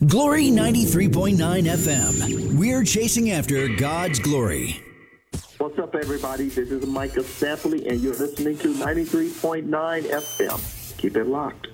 Glory 93.9 FM. We're chasing after God's glory. What's up, everybody? This is Micah Stampley, and you're listening to 93.9 FM. Keep it locked.